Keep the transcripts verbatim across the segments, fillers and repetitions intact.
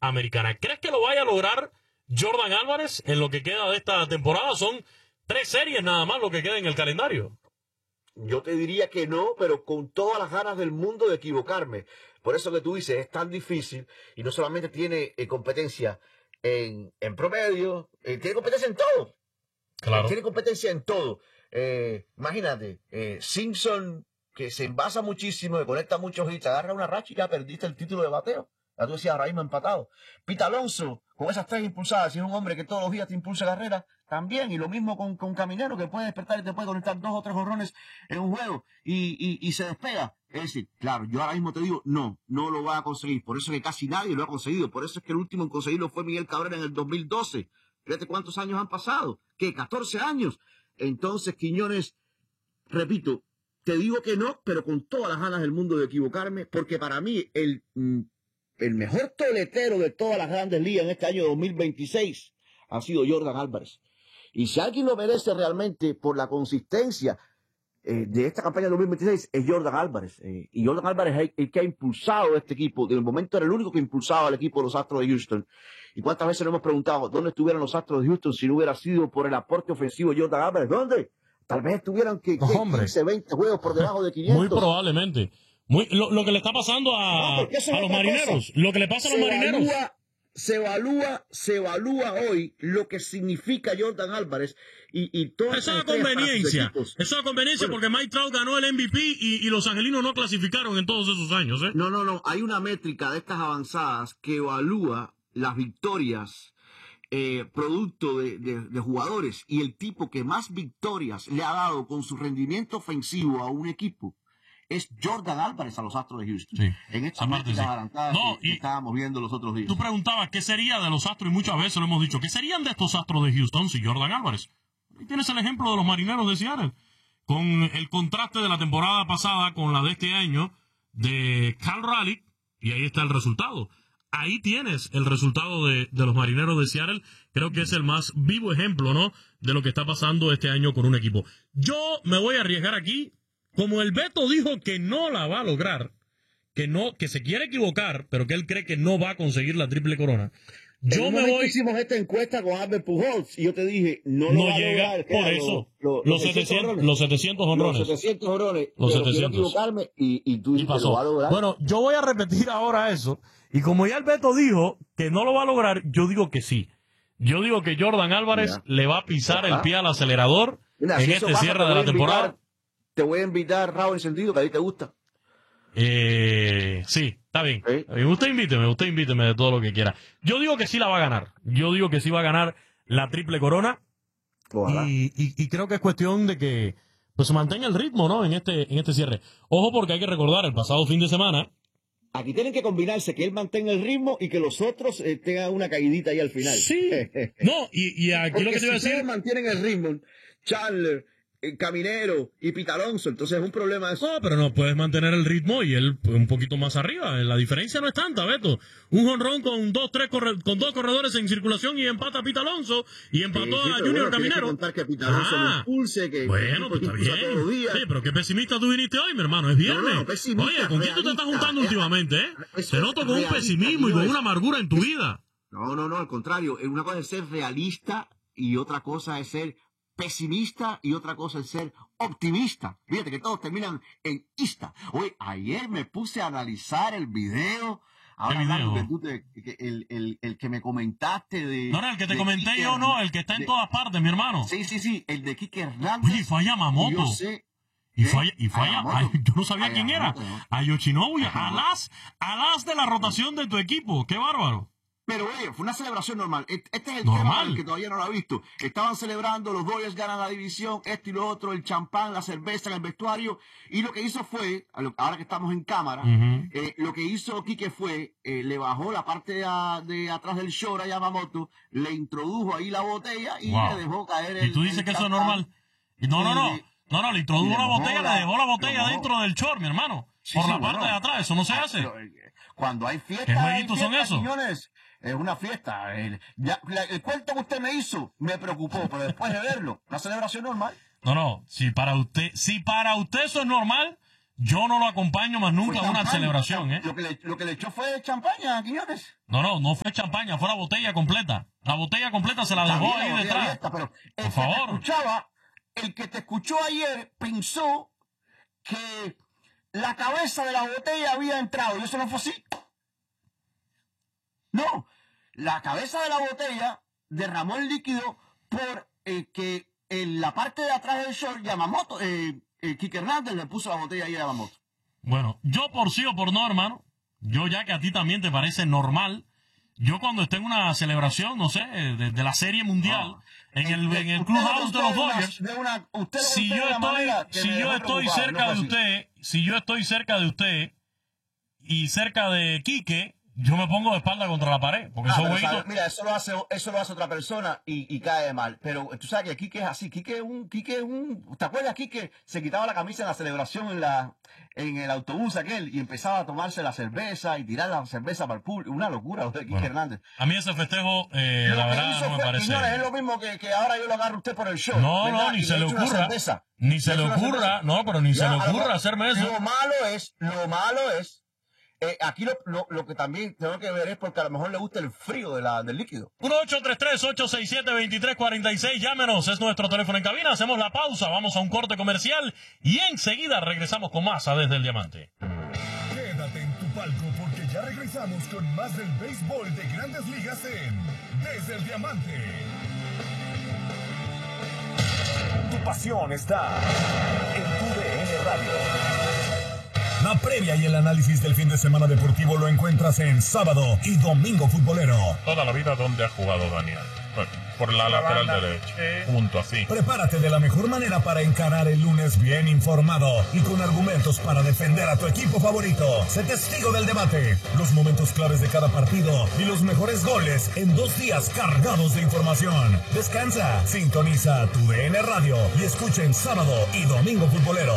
Americana. ¿Crees que lo vaya a lograr Jordan Álvarez en lo que queda de esta temporada? Son tres series nada más lo que queda en el calendario. Yo te diría que no, pero con todas las ganas del mundo de equivocarme. Por eso que tú dices, es tan difícil y no solamente tiene eh, competencia en, en promedio, eh, tiene competencia en todo. Claro. Eh, tiene competencia en todo. Eh, imagínate, eh, Simpson, que se envasa muchísimo, que conecta muchos hits, agarra una racha y ya perdiste el título de bateo. Ya tú decías, ahora mismo empatado. Pete Alonso, con esas tres impulsadas, y es un hombre que todos los días te impulsa carrera, también. Y lo mismo con, con Caminero, que puede despertar y te puede conectar dos o tres jonrones en un juego y, y, y se despega. Es decir, claro, yo ahora mismo te digo, no, no lo va a conseguir. Por eso es que casi nadie lo ha conseguido. Por eso es que el último en conseguirlo fue Miguel Cabrera en el dos mil doce. Fíjate cuántos años han pasado. ¿Qué? catorce años. Entonces, Quiñones, repito, te digo que no, pero con todas las ganas del mundo de equivocarme, porque para mí el... Mm, el mejor toletero de todas las grandes ligas en este año dos mil veintiséis ha sido Jordan Álvarez. Y si alguien lo merece realmente por la consistencia eh, de esta campaña de dos mil veintiséis, es Jordan Álvarez. Eh, y Jordan Álvarez es el, el que ha impulsado este equipo. De momento era el único que impulsaba al equipo de los Astros de Houston. ¿Y cuántas veces nos hemos preguntado dónde estuvieran los Astros de Houston si no hubiera sido por el aporte ofensivo de Jordan Álvarez? ¿Dónde? Tal vez estuvieran que, que quince, veinte juegos por debajo de quinientos. Muy probablemente. Muy, lo, lo que le está pasando a, no, a los marineros, cosa. Lo que le pasa a los se marineros. Evalúa, se evalúa, se evalúa hoy lo que significa Jordan Álvarez y, y toda esa es la conveniencia. Esa es la conveniencia bueno, porque Mike Trout ganó el M V P y, y los angelinos no clasificaron en todos esos años. ¿eh? No, no, no. Hay una métrica de estas avanzadas que evalúa las victorias eh, producto de, de, de jugadores y el tipo que más victorias le ha dado con su rendimiento ofensivo a un equipo es Jordan Álvarez a los Astros de Houston. Sí, en esta parte sí. No, que, y que estábamos viendo los otros días. Tú preguntabas qué sería de los Astros y muchas veces lo hemos dicho. ¿Qué serían de estos Astros de Houston si Jordan Álvarez? Ahí tienes el ejemplo de los marineros de Seattle. Con el contraste de la temporada pasada con la de este año de Cal Raleigh, y ahí está el resultado. Ahí tienes el resultado de, de los marineros de Seattle. Creo que es el más vivo ejemplo, ¿no?, de lo que está pasando este año con un equipo. Yo me voy a arriesgar aquí. Como el Beto dijo que no la va a lograr, que no, que se quiere equivocar, pero que él cree que no va a conseguir la triple corona. Yo me voy. Hicimos esta encuesta con Albert Pujols y yo te dije, no, no lo va llega a lograr. por eso. Lo, lo, los, setecientos, los setecientos honrones. Los setecientos honrones. Los pero setecientos. Quiero equivocarme y, y tú dices que lo va a lograr. Bueno, yo voy a repetir ahora eso. Y como ya el Beto dijo que no lo va a lograr, yo digo que sí. Yo digo que Jordan Álvarez Mira. le va a pisar el pie al acelerador Mira, en si este pasa, cierre de la temporada. Invitar, te voy a invitar, Raúl Encendido, que a ti te gusta. Eh, sí, está bien. ¿Sí? Usted invíteme, usted invíteme de todo lo que quiera. Yo digo que sí la va a ganar. Yo digo que sí va a ganar la triple corona. Y, y, y creo que es cuestión de que pues mantenga el ritmo, ¿no? En este, en este cierre. Ojo, porque hay que recordar, el pasado fin de semana. Aquí tienen que combinarse, que él mantenga el ritmo y que los otros eh, tengan una caidita ahí al final. Sí. No, y, y aquí porque lo que te iba a si decir. ustedes mantienen el ritmo, Chandler, Caminero y Pete Alonso, entonces es un problema eso. No, pero no puedes mantener el ritmo y él un poquito más arriba. La diferencia no es tanta, Beto. Un jonrón con dos, tres corre con dos corredores en circulación y empata a Pete Alonso y empató sí, sí, a Junior bueno, Caminero. Que contar que Pete Alonso ah, impulse, que bueno, pues está bien. Sí, pero qué pesimista tú viniste hoy, mi hermano. Es viernes. No, no, pesimista, Oye, ¿con quién tú te estás juntando es, últimamente, eh? Te noto con realista, un pesimismo y con una amargura en tu vida. No, no, no, al contrario. Una cosa es ser realista y otra cosa es ser pesimista y otra cosa es ser optimista. Fíjate que todos terminan en ista. Oye, ayer me puse a analizar el video. Ahora ¿Qué video? Que tú te, que el, el, el que me comentaste de... No, no, el que te comenté Kike, yo, no, el que está en de, todas partes, mi hermano. Sí, sí, sí, el de Kike Hernández. Oye, fue a Yamamoto. Yo sé. Y fue, y fue a, a, yo no sabía a quién era. A Yoshinobu, al as, al as de la rotación de tu equipo. ¡Qué bárbaro! Pero, oye, fue una celebración normal. Este es el normal. tema que todavía no lo ha visto. Estaban celebrando, los Dodgers ganan la división, esto y lo otro, el champán, la cerveza en el vestuario. Y lo que hizo fue, ahora que estamos en cámara, uh-huh. eh, lo que hizo Kike fue, eh, le bajó la parte de, a, de atrás del short a Yamamoto, le introdujo ahí la botella y wow. le dejó caer el ¿Y tú dices el que champán. eso es normal? No, no, no. No, no, le introdujo le una botella, la, le dejó la botella dentro del short, mi hermano. Sí, por sí, la bueno. parte de atrás, eso no se hace. Pero, cuando hay fiestas, ¿qué jueguitos son esos? Señores, es una fiesta. El, ya, la, el cuento que usted me hizo me preocupó, pero después de verlo, una celebración normal. No, no, si para usted, si para usted eso es normal, yo no lo acompaño más nunca a una champaña. celebración, ¿eh? Lo que, le, lo que le echó fue champaña a Quiñones. No, no, no fue champaña, fue la botella completa. La botella completa se la dejó También ahí la botella detrás. abierta, pero el Por que favor. te escuchaba, el que te escuchó ayer pensó que la cabeza de la botella había entrado, y eso no fue así. No, la cabeza de la botella derramó el líquido por eh, que en la parte de atrás del short Yamamoto, eh, eh, Kike Hernández le puso la botella ahí a Yamamoto. Bueno, yo por sí o por no, hermano, yo ya que a ti también te parece normal, yo cuando esté en una celebración, no sé, de, de la Serie Mundial, No. en el, en el Usted- clubhouse usted de los de una- Dodgers, de una- usted lo si usted yo de una estoy, manera que si me yo dejó estoy preocupado, cerca no de fue así. usted, si yo estoy cerca de usted y cerca de Quique, yo me pongo de espalda contra la pared, porque Ah, esos pero, jueguitos... ¿sabe? Mira, eso lo hace, eso lo hace otra persona y, y cae mal. Pero tú sabes que Quique es así. Quique es un, Quique es un. ¿Te acuerdas? Quique se quitaba la camisa en la celebración en la, en el autobús aquel y empezaba a tomarse la cerveza y tirar la cerveza para el público. Una locura lo de Quique Bueno, Hernández. a mí ese festejo, eh, Lo la que verdad, hizo no me fue, parece... señores, es lo mismo que, que ahora yo lo agarro a usted por el show. No, ¿verdad? no, ni Y se le le echo una ocurra, cerveza. ni se Le le echo una ocurra, cerveza. no, pero ni se Ya, le a lo ocurra mejor- hacerme eso. Lo malo es, lo malo es, eh, aquí lo, lo, lo que también tengo que ver es porque a lo mejor le gusta el frío de la, del líquido. uno ocho tres tres, ocho seis siete, dos tres cuatro seis, llámenos, es nuestro teléfono en cabina, hacemos la pausa, vamos a un corte comercial y enseguida regresamos con más a Desde el Diamante. Quédate en tu palco porque ya regresamos con más del béisbol de Grandes Ligas en Desde el Diamante. Tu pasión está en tu D N Radio. La previa y el análisis del fin de semana deportivo lo encuentras en Sábado y Domingo Futbolero. Toda la vida, ¿dónde ha jugado Daniel? Bueno, por la lateral derecha. Punto, así. Prepárate de la mejor manera para encarar el lunes bien informado y con argumentos para defender a tu equipo favorito. Sé testigo del debate, los momentos claves de cada partido y los mejores goles en dos días cargados de información. Descansa, sintoniza tu D N Radio y escucha en Sábado y Domingo Futbolero.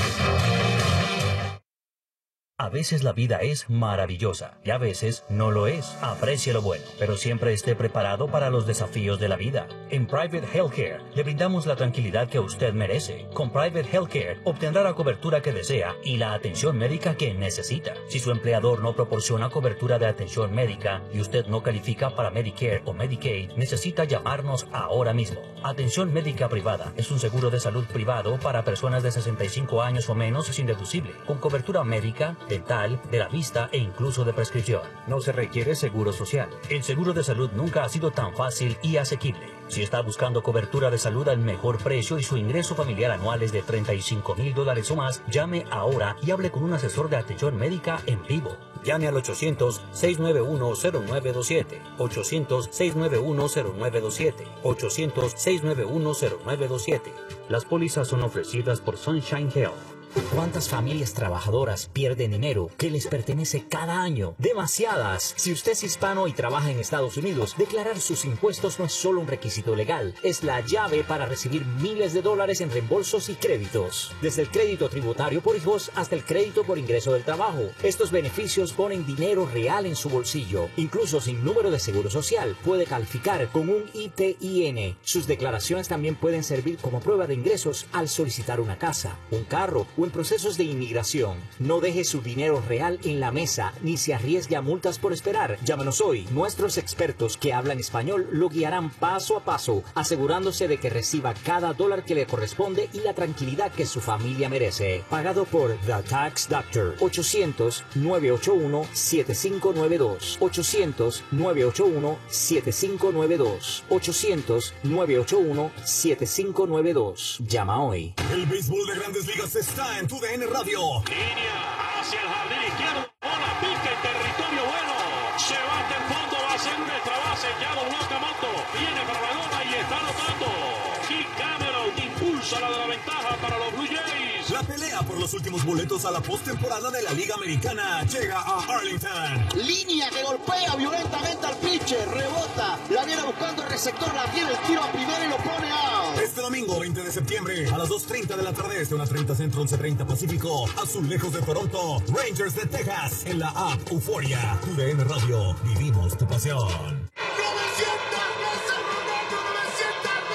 A veces la vida es maravillosa y a veces no lo es. Aprecie lo bueno, pero siempre esté preparado para los desafíos de la vida. En Private Healthcare le brindamos la tranquilidad que usted merece. Con Private Healthcare obtendrá la cobertura que desea y la atención médica que necesita. Si su empleador no proporciona cobertura de atención médica y usted no califica para Medicare o Medicaid, necesita llamarnos ahora mismo. Atención médica privada es un seguro de salud privado para personas de sesenta y cinco años o menos sin deducible, con cobertura médica, dental, de la vista e incluso de prescripción. No se requiere seguro social. El seguro de salud nunca ha sido tan fácil y asequible. Si está buscando cobertura de salud al mejor precio y su ingreso familiar anual es de treinta y cinco mil dólares o más, llame ahora y hable con un asesor de atención médica en vivo. Llame al ochocientos, seis nueve uno, cero nueve dos siete, ochocientos, seis nueve uno, cero nueve dos siete, ochocientos, seis nueve uno, cero nueve dos siete. Las pólizas son ofrecidas por Sunshine Health. ¿Cuántas familias trabajadoras pierden dinero que les pertenece cada año? Demasiadas. Si usted es hispano y trabaja en Estados Unidos, declarar sus impuestos no es solo un requisito legal, es la llave para recibir miles de dólares en reembolsos y créditos. Desde el crédito tributario por hijos hasta el crédito por ingreso del trabajo. Estos beneficios ponen dinero real en su bolsillo. Incluso sin número de seguro social, puede calificar con un I T I N. Sus declaraciones también pueden servir como prueba de ingresos al solicitar una casa, un carro o en procesos de inmigración. No deje su dinero real en la mesa ni se arriesgue a multas por esperar. Llámanos hoy. Nuestros expertos que hablan español lo guiarán paso a paso, asegurándose de que reciba cada dólar que le corresponde y la tranquilidad que su familia merece. Pagado por The Tax Doctor. ochocientos, nueve ocho uno, siete cinco nueve dos. ochocientos, nueve ocho uno, siete cinco nueve dos. ochocientos, nueve ocho uno, siete cinco nueve dos. Llama hoy. El béisbol de Grandes Ligas está en tu D N Radio. Línea hacia el jardín izquierdo. Bola pica en territorio bueno. Se bate el fondo. Va a ser un extra base. Ya dobló Camato. Viene para la goma y está anotando. Y Cameron impulsa la de la ventaja para los Blue Jays. La pelea por los últimos boletos a la postemporada de la Liga Americana llega a Arlington. Línea que golpea violentamente al pitcher, rebota, la viene buscando el receptor, la tiene el tiro a primera y lo pone out. Este domingo veinte de septiembre a las dos treinta de la tarde, este una treinta Centro, once treinta Pacífico, Azulejos de Toronto, Rangers de Texas, en la app Euforia. Tu D N Radio, vivimos tu pasión.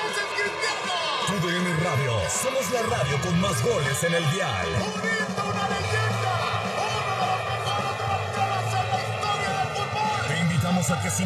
Tu D N Radio, somos la radio con más goles en el dial. somos el que